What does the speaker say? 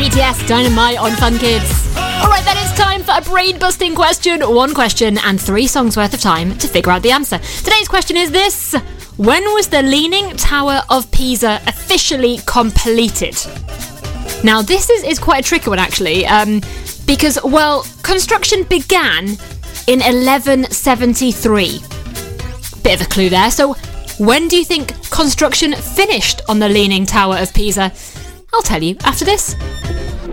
BTS Dynamite on Fun Kids. Alright, then it's time for a brain-busting question. One question and 3 songs worth of time to figure out the answer. Today's question is this. When was the Leaning Tower of Pisa officially completed? Now, this is quite a tricky one, actually, because, well, construction began in 1173. Bit of a clue there. So, when do you think construction finished on the Leaning Tower of Pisa? I'll tell you after this.